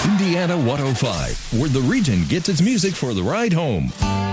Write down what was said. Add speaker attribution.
Speaker 1: Indiana 105, where the region gets its music for the ride home.